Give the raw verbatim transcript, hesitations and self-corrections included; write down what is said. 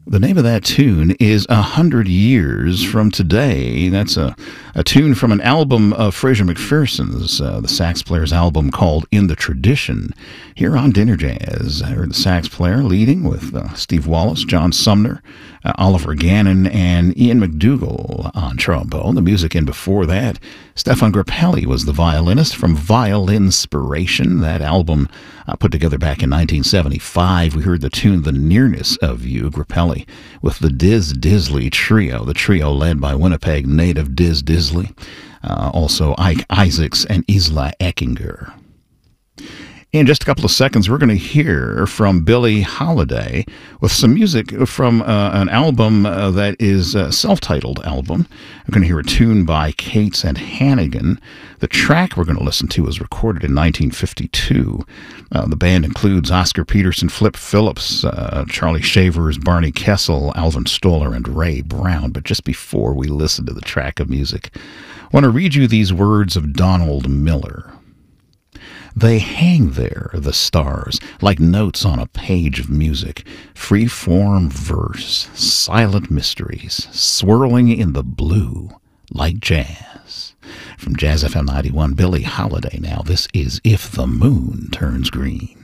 The name of that tune is A Hundred Years from Today. That's a, a tune from an album of Fraser McPherson's, uh, the sax player's album called In the Tradition. Here on Dinner Jazz, I heard the sax player leading with uh, Steve Wallace, John Sumner, uh, Oliver Gannon, and Ian McDougall on trombone. The music in before that, Stefan Grappelli was the violinist from Violinspiration. That album uh, put together back in nineteen seventy-five. We heard the tune The Nearness of You, Grappelli, with the Diz Disley Trio, the trio led by Winnipeg native Diz Disley, uh, also Ike Isaacs and Isla Eckinger. In just a couple of seconds, we're going to hear from Billie Holiday with some music from uh, an album uh, that is a self-titled album. We're going to hear a tune by Cates and Hannigan. The track we're going to listen to was recorded in nineteen fifty-two. Uh, the band includes Oscar Peterson, Flip Phillips, uh, Charlie Shavers, Barney Kessel, Alvin Stoller, and Ray Brown. But just before we listen to the track of music, I want to read you these words of Donald Miller. They hang there, the stars, like notes on a page of music, free-form verse, silent mysteries, swirling in the blue like jazz. From Jazz F M ninety-one, Billie Holiday now. This is If the Moon Turns Green.